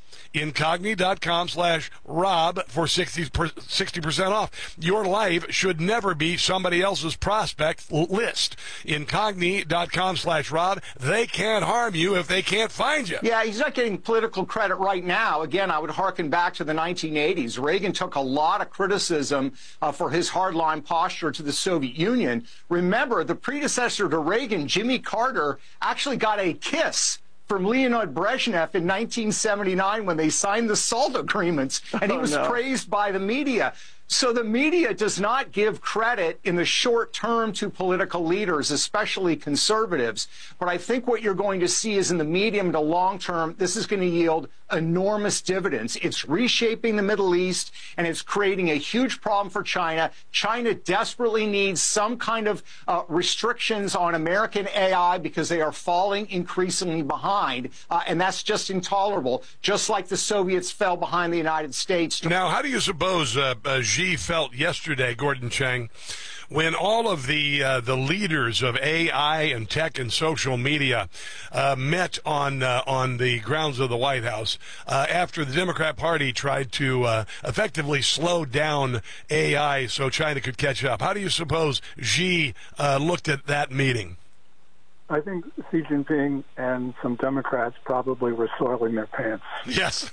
Speaker 1: Incogni.com/Rob for 60% off. Your life should never be somebody else's prospect list. Incogni.com/Rob. They can't harm you if they can't find you.
Speaker 28: Yeah, he's not getting political credit right now. Again, I would hearken back to the 1980s. Reagan took a lot of criticism for his hardline posture to the Soviet Union. Remember, the predecessor to Reagan, Jimmy Carter, actually got a kiss from Leonid Brezhnev in 1979 when they signed the SALT agreements, and he was praised by the media. So the media does not give credit in the short term to political leaders, especially conservatives. But I think what you're going to see is in the medium to long term, this is going to yield enormous dividends. It's reshaping the Middle East, and it's creating a huge problem for China. China desperately needs some kind of restrictions on American AI because they are falling increasingly behind, and that's just intolerable, just like the Soviets fell behind the United States.
Speaker 1: Now, how do you suppose Xi felt yesterday, Gordon Chang, when all of the leaders of AI and tech and social media met on the grounds of the White House after the Democrat Party tried to effectively slow down AI so China could catch up? How do you suppose Xi looked at that meeting?
Speaker 3: I think Xi Jinping and some Democrats probably were soiling their pants.
Speaker 1: Yes.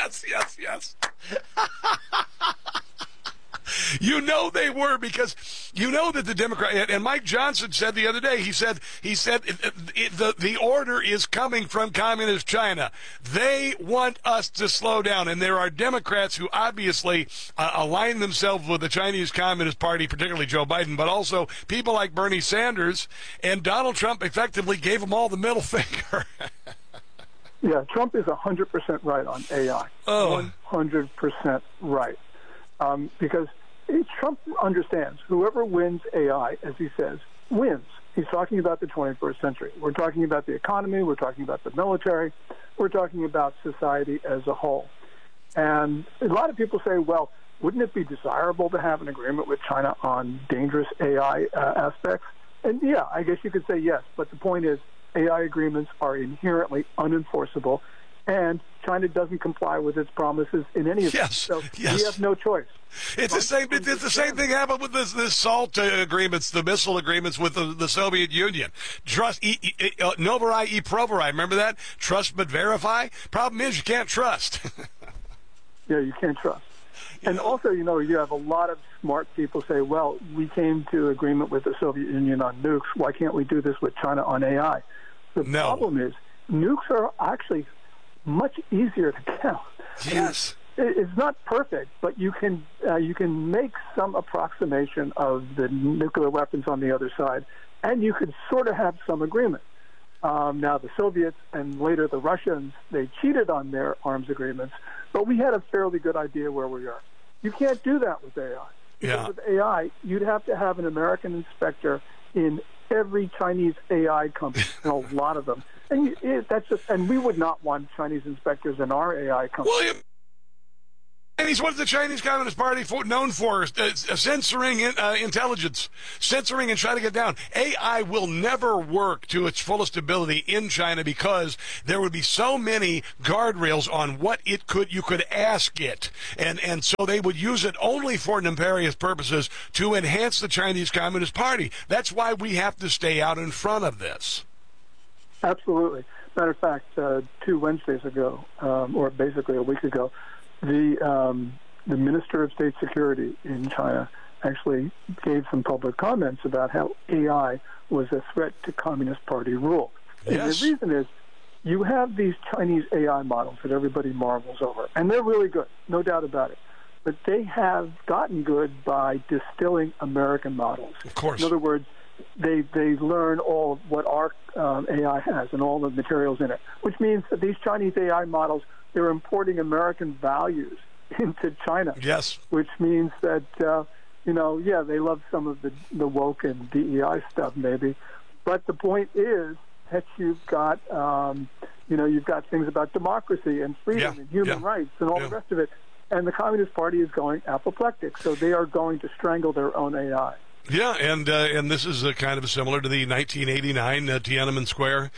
Speaker 1: yes. You know they were, because You know that the Democrat, and Mike Johnson said the other day, he said the order is coming from Communist China. They want us to slow down, and there are Democrats who obviously align themselves with the Chinese Communist Party, particularly Joe Biden, but also people like Bernie Sanders, and Donald Trump effectively gave them all the middle finger.
Speaker 3: Yeah, Trump is 100% right on AI. 100% right. Because Trump understands whoever wins AI, as he says, wins. He's talking about the 21st century. We're talking about the economy. We're talking about the military. We're talking about society as a whole. And a lot of people say, well, wouldn't it be desirable to have an agreement with China on dangerous AI aspects? And yeah, I guess you could say yes. But the point is, AI agreements are inherently unenforceable, and China doesn't comply with its promises in any of them. So we have no choice.
Speaker 1: It's the same thing happened with the SALT agreements, the missile agreements with the Soviet Union. Trust, Novare e provere. Remember that? Trust but verify. Problem is, you can't trust.
Speaker 3: Yeah, you can't trust. And also, you have a lot of smart people say, well, we came to agreement with the Soviet Union on nukes. Why can't we do this with China on AI? The problem is nukes are actually much easier to count.
Speaker 1: Yes.
Speaker 3: It's not perfect, but you can make some approximation of the nuclear weapons on the other side, and you could sort of have some agreement. Now, the Soviets and later the Russians, they cheated on their arms agreements, but we had a fairly good idea where we are. You can't do that with AI. Because with AI, you'd have to have an American inspector in every Chinese AI company, and a lot of them. And and we would not want Chinese inspectors in our AI company.
Speaker 1: William, and he's what the Chinese Communist Party known for, censoring intelligence, censoring and trying to get down. AI will never work to its fullest ability in China because there would be so many guardrails on what you could ask it. And so they would use it only for nefarious purposes to enhance the Chinese Communist Party. That's why we have to stay out in front of this.
Speaker 3: Absolutely. Matter of fact, 2 Wednesdays ago, or basically a week ago, the Minister of State Security in China actually gave some public comments about how AI was a threat to Communist Party rule. Yes. And the reason is you have these Chinese AI models that everybody marvels over, and they're really good, no doubt about it. But they have gotten good by distilling American models.
Speaker 1: Of course.
Speaker 3: In other words, they learn all of what our AI has and all the materials in it, which means that these Chinese AI models, they're importing American values into China.
Speaker 1: Yes.
Speaker 3: Which means that, they love some of the woke and DEI stuff maybe. But the point is that you've got, you've got things about democracy and freedom and human rights and all the rest of it. And the Communist Party is going apoplectic. So they are going to strangle their own AI.
Speaker 1: Yeah, and this is kind of similar to the 1989 Tiananmen Square,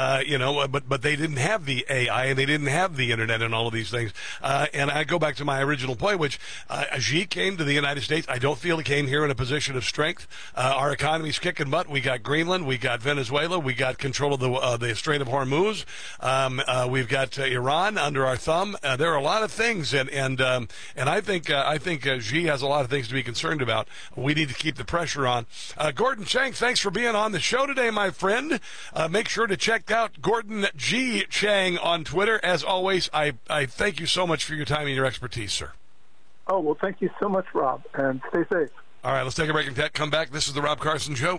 Speaker 1: but they didn't have the AI and they didn't have the internet and all of these things. And I go back to my original point, which Xi came to the United States. I don't feel he came here in a position of strength. Our economy's kicking butt. We got Greenland, we got Venezuela, we got control of the Strait of Hormuz. We've got Iran under our thumb. There are a lot of things, and I think Xi has a lot of things to be concerned about. We need to keep the pressure on. Gordon Chang, thanks for being on the show today, my friend. Make sure to check out Gordon G. Chang on Twitter. As always, I thank you so much for your time and your expertise, sir.
Speaker 3: Oh, well, thank you so much, Rob, and stay safe.
Speaker 1: All right, let's take a break and come back. This is the Rob Carson Show.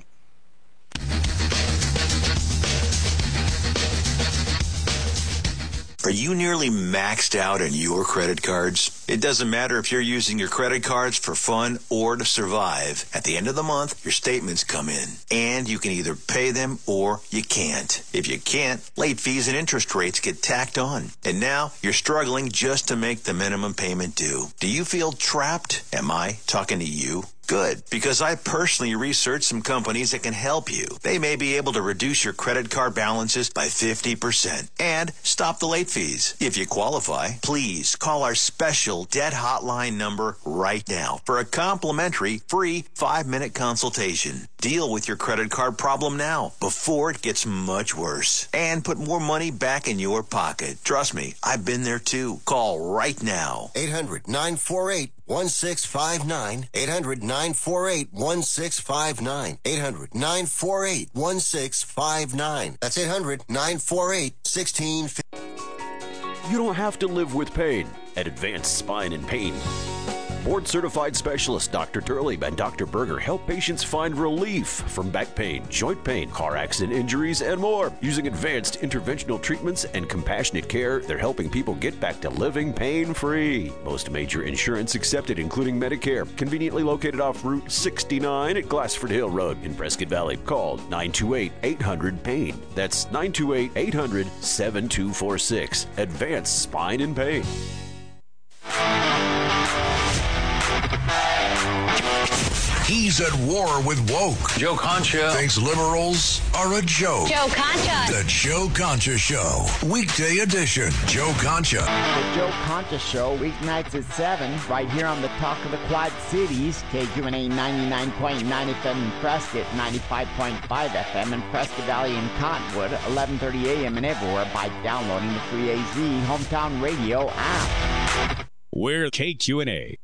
Speaker 2: Are you nearly maxed out on your credit cards? It doesn't matter if you're using your credit cards for fun or to survive. At the end of the month, your statements come in, and you can either pay them or you can't. If you can't, late fees and interest rates get tacked on. And now you're struggling just to make the minimum payment due. Do you feel trapped? Am I talking to you? Good, because I personally researched some companies that can help you. They may be able to reduce your credit card balances by 50% and stop the late fees. If you qualify, please call our special confidential debt hotline number right now for a complimentary free 5-minute consultation. Deal with your credit card problem now before it gets much worse and put more money back in your pocket. Trust me, I've been there too. Call right now.
Speaker 4: 800-948-1659. 800-948-1659. 800-948-1659. That's 800-948-1659.
Speaker 14: You don't have to live with pain at Advanced Spine and Pain. Board-certified specialists Dr. Turley and Dr. Berger help patients find relief from back pain, joint pain, car accident injuries, and more. Using advanced interventional treatments and compassionate care, they're helping people get back to living pain-free. Most major insurance accepted, including Medicare. Conveniently located off Route 69 at Glassford Hill Road in Prescott Valley. Call 928-800-PAIN. That's 928-800-7246. Advanced Spine and Pain.
Speaker 13: He's at war with woke.
Speaker 15: Joe Concha
Speaker 13: thinks liberals are a joke.
Speaker 15: Joe Concha.
Speaker 13: The Joe Concha Show. Weekday edition. Joe Concha.
Speaker 18: The Joe Concha Show, weeknights at 7, right here on the Talk of the Quad Cities. KQNA 99.9 FM in Prescott, 95.5 FM in Prescott Valley and Cottonwood, 11:30 a.m. and everywhere by downloading the free AZ Hometown Radio app.
Speaker 27: We're KQNA.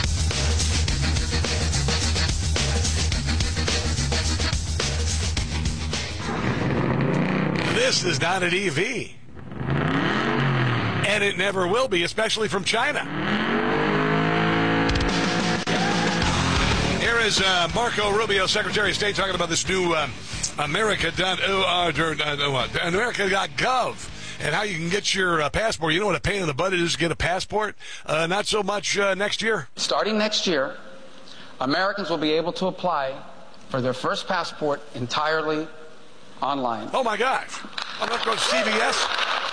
Speaker 1: This is not an EV. And it never will be, especially from China. Here is Marco Rubio, Secretary of State, talking about this new America.gov and how you can get your passport. You know what a pain in the butt it is to get a passport? Not so much next year.
Speaker 17: Starting next year, Americans will be able to apply for their first passport entirely online.
Speaker 1: Oh, my gosh. I'm not going to CVS.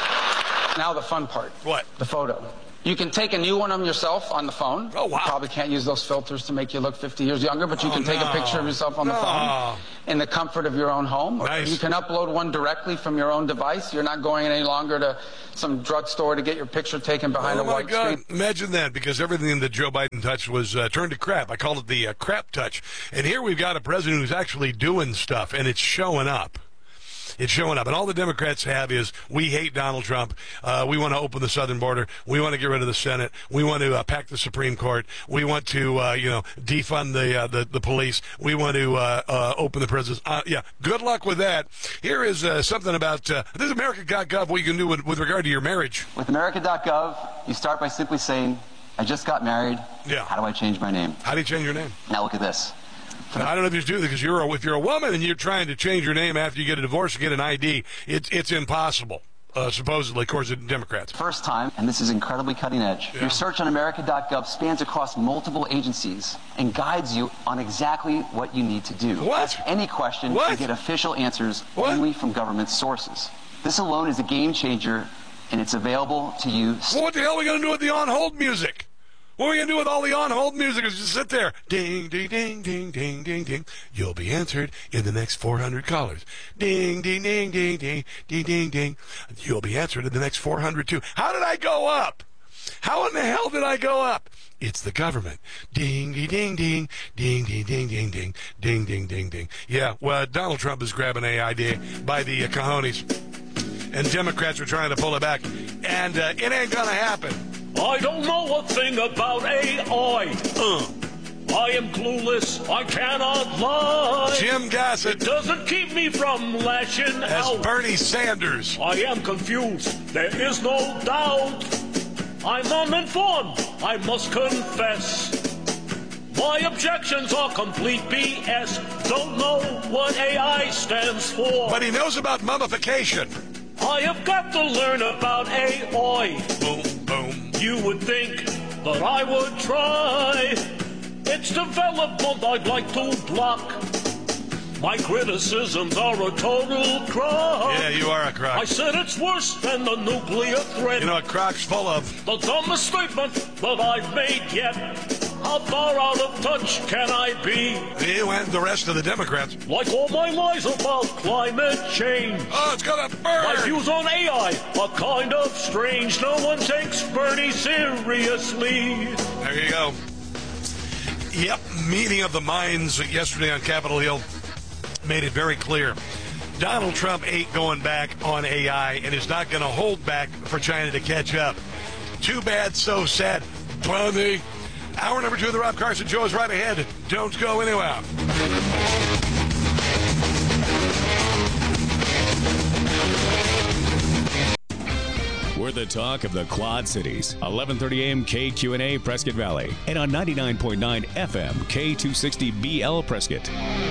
Speaker 17: Now the fun part.
Speaker 1: What?
Speaker 17: The photo. You can take a new one of yourself on the phone.
Speaker 1: Oh, wow.
Speaker 17: You probably can't use those filters to make you look 50 years younger, but you can take a picture of yourself on the phone in the comfort of your own home.
Speaker 1: Nice.
Speaker 17: You can upload one directly from your own device. You're not going any longer to some drugstore to get your picture taken behind a white screen.
Speaker 1: Oh, my God. Imagine that, because everything that Joe Biden touched was turned to crap. I called it the crap touch. And here we've got a president who's actually doing stuff, and it's showing up. It's showing up. And all the Democrats have is, we hate Donald Trump. We want to open the southern border. We want to get rid of the Senate. We want to pack the Supreme Court. We want to, defund the police. We want to open the prisons. Yeah, good luck with that. Here is something about this is America.gov, what you can do with regard to your marriage.
Speaker 20: With America.gov, you start by simply saying, I just got married.
Speaker 1: Yeah.
Speaker 20: How do I change my name?
Speaker 1: How do you change your name?
Speaker 20: Now look at this.
Speaker 1: Now, I don't know if you do this, because if you're a woman and you're trying to change your name after you get a divorce or get an ID, it's impossible, supposedly, according to the Democrats.
Speaker 20: First time, and this is incredibly cutting edge, your search on America.gov spans across multiple agencies and guides you on exactly what you need to do.
Speaker 1: What?
Speaker 20: Ask any question and get official answers only from government sources. This alone is a game changer, and it's available to you.
Speaker 1: Well, what the hell are we going to do with the on-hold music? What are we going to do with all the on-hold music? Is just sit there. Ding, ding, ding, ding, ding, ding, ding. You'll be answered in the next 400 callers. Ding, ding, ding, ding, ding, ding, ding, ding. You'll be answered in the next 400 too. How did I go up? How in the hell did I go up? It's the government. Ding, ding, ding, ding, ding, ding, ding, ding, ding, ding, ding, ding, ding. Yeah, well, Donald Trump is grabbing AID by the cojones. And Democrats are trying to pull it back. And it ain't going to happen.
Speaker 21: I don't know a thing about AI. I am clueless. I cannot lie.
Speaker 1: Jim Gossett.
Speaker 21: It doesn't keep me from lashing out.
Speaker 1: Bernie Sanders.
Speaker 21: I am confused. There is no doubt. I'm uninformed. I must confess. My objections are complete BS. Don't know what AI stands for.
Speaker 1: But he knows about mummification.
Speaker 21: I have got to learn about AI.
Speaker 1: Boom, boom.
Speaker 21: You would think that I would try. Its development I'd like to block. My criticisms are a total crock.
Speaker 1: Yeah, you are a crock.
Speaker 21: I said it's worse than the nuclear threat.
Speaker 1: You know what crock's full of?
Speaker 21: The dumbest statement that I've made yet. How far out of touch can I be?
Speaker 1: You and the rest of the Democrats.
Speaker 21: Like all my lies about climate change.
Speaker 1: Oh, it's gonna burn!
Speaker 21: My views on AI are kind of strange. No one takes Bernie seriously.
Speaker 1: There you go. Yep, meeting of the minds yesterday on Capitol Hill made it very clear. Donald Trump ain't going back on AI and is not going to hold back for China to catch up. Too bad, so sad. Funny. Hour number 2 of the Rob Carson Show is right ahead. Don't go anywhere.
Speaker 27: We're the talk of the Quad Cities. 11:30 a.m. KQNA Prescott Valley. And on 99.9 FM K260BL Prescott.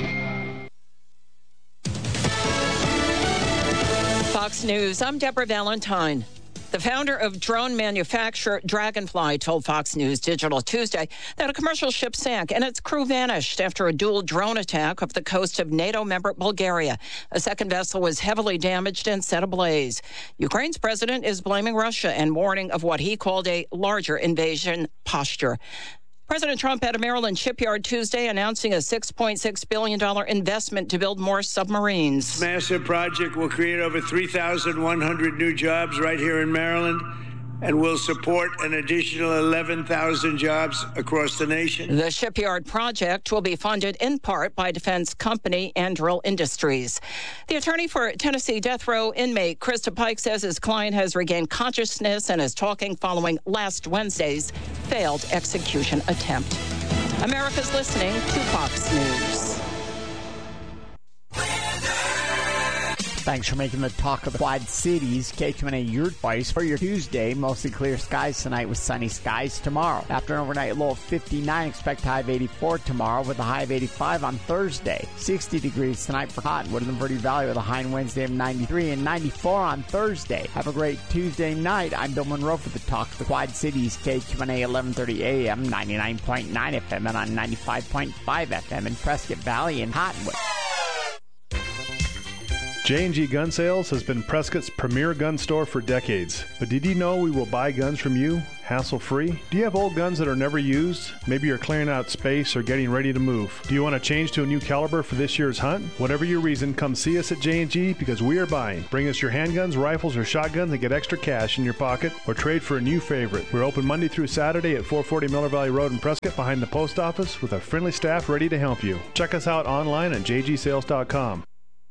Speaker 5: Fox News, I'm Deborah Valentine. The founder of drone manufacturer Dragonfly told Fox News Digital Tuesday that a commercial ship sank and its crew vanished after a dual drone attack off the coast of NATO member Bulgaria. A second vessel was heavily damaged and set ablaze. Ukraine's president is blaming Russia and warning of what he called a larger invasion posture. President Trump at a Maryland shipyard Tuesday announcing a $6.6 billion investment to build more submarines.
Speaker 7: This massive project will create over 3,100 new jobs right here in Maryland and will support an additional 11,000 jobs across the nation.
Speaker 5: The shipyard project will be funded in part by defense company Anduril Industries. The attorney for Tennessee death row inmate Krista Pike says his client has regained consciousness and is talking following last Wednesday's failed execution attempt. America's listening to Fox News.
Speaker 18: Thanks for making the talk of the Quad Cities. KQNA your advice for your Tuesday. Mostly clear skies tonight with sunny skies tomorrow. After an overnight low of 59, expect high of 84 tomorrow with a high of 85 on Thursday. 60 degrees tonight for Cottonwood and the Verde Valley with a high on Wednesday of 93 and 94 on Thursday. Have a great Tuesday night. I'm Bill Monroe for the talk of the Quad Cities. KQNA 1130 AM, 99.9 FM and on 95.5 FM in Prescott Valley and Cottonwood.
Speaker 8: J&G Gun Sales has been Prescott's premier gun store for decades. But did you know we will buy guns from you, hassle-free? Do you have old guns that are never used? Maybe you're clearing out space or getting ready to move. Do you want to change to a new caliber for this year's hunt? Whatever your reason, come see us at J&G because we are buying. Bring us your handguns, rifles, or shotguns and get extra cash in your pocket or trade for a new favorite. We're open Monday through Saturday at 440 Miller Valley Road in Prescott behind the post office with a friendly staff ready to help you. Check us out online at jgsales.com.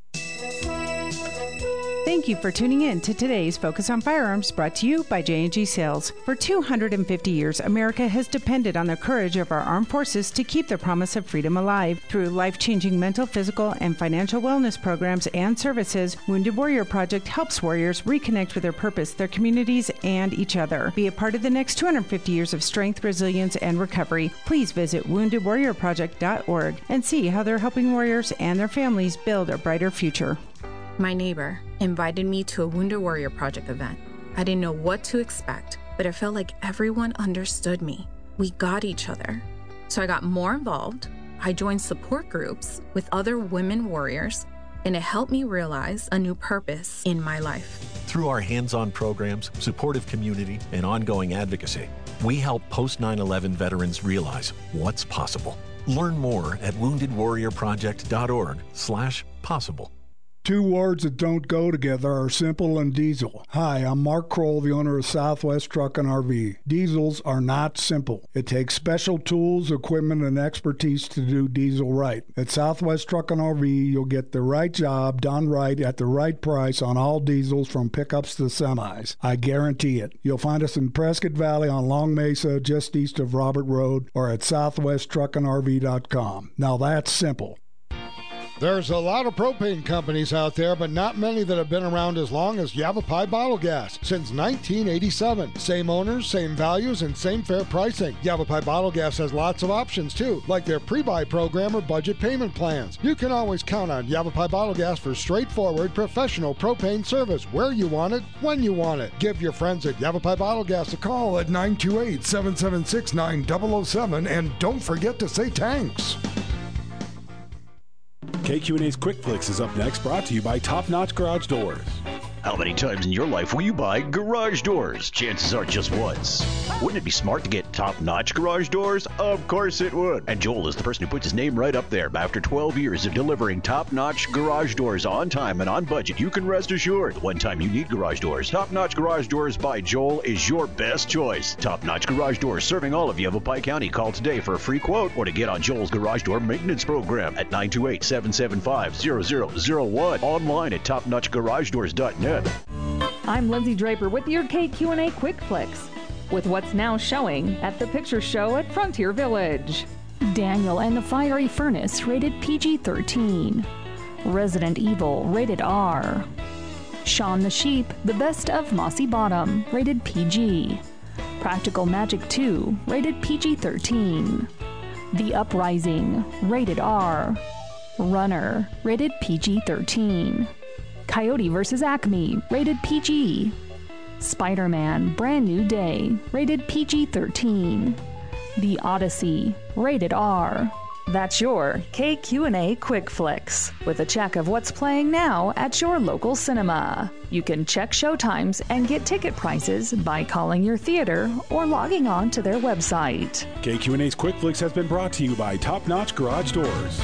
Speaker 15: Thank you for tuning in to today's Focus on Firearms, brought to you by J&G Sales. For 250 years, America has depended on the courage of our armed forces to keep the promise of freedom alive. Through life-changing mental, physical, and financial wellness programs and services, Wounded Warrior Project helps warriors reconnect with their purpose, their communities, and each other. Be a part of the next 250 years of strength, resilience, and recovery. Please visit woundedwarriorproject.org and see how they're helping warriors and their families build a brighter future.
Speaker 19: My neighbor invited me to a Wounded Warrior Project event. I didn't know what to expect, but it felt like everyone understood me. We got each other. So I got more involved. I joined support groups with other women warriors, and it helped me realize a new purpose in my life.
Speaker 22: Through our hands-on programs, supportive community, and ongoing advocacy, we help post-9/11 veterans realize what's possible. Learn more at woundedwarriorproject.org/possible.
Speaker 23: Two words that don't go together are simple and diesel. Hi, I'm Mark Kroll, the owner of Southwest Truck and RV. Diesels are not simple. It takes special tools, equipment, and expertise to do diesel right. At Southwest Truck and RV, you'll get the right job done right at the right price on all diesels from pickups to semis. I guarantee it. You'll find us in Prescott Valley on Long Mesa, just east of Robert Road, or at southwesttruckandrv.com. Now that's simple.
Speaker 26: There's a lot of propane companies out there, but not many that have been around as long as Yavapai Bottle Gas. Since 1987. Same owners, same values, and same fair pricing. Yavapai Bottle Gas has lots of options too, like their pre-buy program or budget payment plans. You can always count on Yavapai Bottle Gas for straightforward, professional propane service where you want it, when you want it. Give your friends at Yavapai Bottle Gas a call at 928-776-9007, and don't forget to say thanks.
Speaker 11: KQNA's Quick Flicks is up next, brought to you by Top Notch Garage Doors.
Speaker 14: How many times in your life will you buy garage doors? Chances are just once. Wouldn't it be smart to get top-notch garage doors? Of course it would. And Joel is the person who puts his name right up there. After 12 years of delivering top-notch garage doors on time and on budget, you can rest assured the one time you need garage doors, Top-Notch Garage Doors by Joel is your best choice. Top-Notch Garage Doors serving all of Yavapai County. Call today for a free quote or to get on Joel's garage door maintenance program at 928-775-0001. Online at topnotchgaragedoors.net.
Speaker 6: I'm Lindsay Draper with your KQ&A Quick Flicks, with what's now showing at the Picture Show at Frontier Village.
Speaker 9: Daniel and the Fiery Furnace, rated PG-13. Resident Evil, rated R. Shaun the Sheep, The Best of Mossy Bottom, rated PG. Practical Magic 2, rated PG-13. The Uprising, rated R. Runner, rated PG-13. Coyote vs. Acme, rated PG. Spider-Man, Brand New Day, rated PG-13. The Odyssey, rated R. That's your KQ&A Quick Flicks, with a check of what's playing now at your local cinema. You can check showtimes and get ticket prices by calling your theater or logging on to their website.
Speaker 11: KQ&A's Quick Flicks has been brought to you by Top Notch Garage Doors.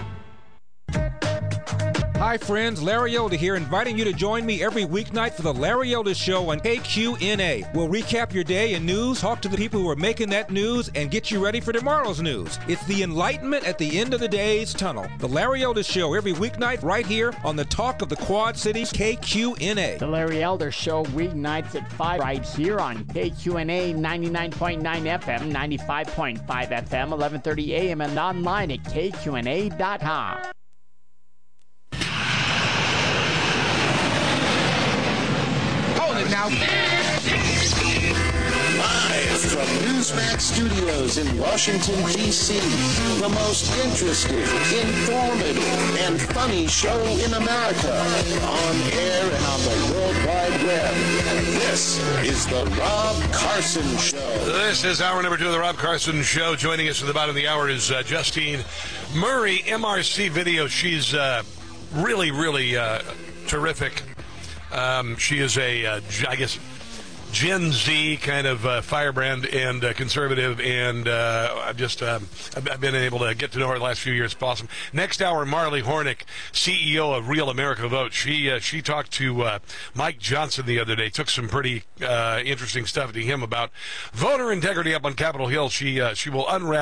Speaker 10: Hi friends, Larry Elder here, inviting you to join me every weeknight for the Larry Elder Show on KQ&A. We'll recap your day in news, talk to the people who are making that news, and get you ready for tomorrow's news. It's the enlightenment at the end of the day's tunnel. The Larry Elder Show every weeknight right here on the Talk of the Quad Cities, KQ&A.
Speaker 18: The Larry Elder Show weeknights at 5 right here on KQ&A 99.9 FM, 95.5 FM, 1130 AM, and online at KQNA.com.
Speaker 12: Now, live from Newsmax Studios in Washington, D.C., the most interesting, informative, and funny show in America, on air and on the World Wide Web. This is the Rob Carson Show.
Speaker 1: This is hour number 2 of the Rob Carson Show. Joining us at the bottom of the hour is Justine Murray, MRC Video. She's really, really terrific. She is a, I guess, Gen Z kind of firebrand and conservative, and I've been able to get to know her the last few years. It's awesome. Next hour, Marley Hornick, CEO of Real America Vote. She talked to Mike Johnson the other day, took some pretty interesting stuff to him about voter integrity up on Capitol Hill. She will unwrap